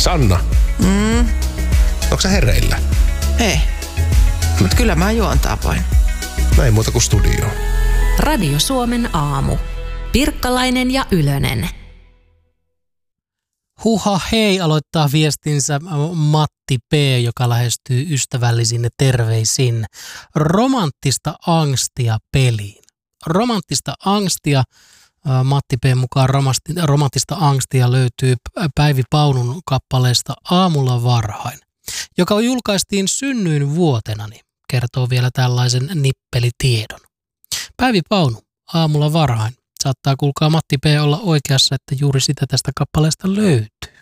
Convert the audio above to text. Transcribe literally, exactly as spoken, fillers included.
Sanna, Mm, onko sä hereillä? ei. Mut kyllä mä juontaa voin. Näin muuta kuin studioon. Radio Suomen aamu. Pirkkalainen ja Ylönen. Huha hei, aloittaa viestinsä Matti P., joka lähestyy ystävällisin terveisin. Romanttista angstia peliin. Romanttista angstia, Matti P. mukaan romanttista angstia löytyy Päivi Paunun kappaleesta Aamulla varhain, joka julkaistiin synnyin vuotenani, kertoo vielä tällaisen nippelitiedon. Päivi Paunu, Aamulla varhain. Saattaa kuulkaa Matti P. olla oikeassa, että juuri sitä tästä kappaleesta löytyy.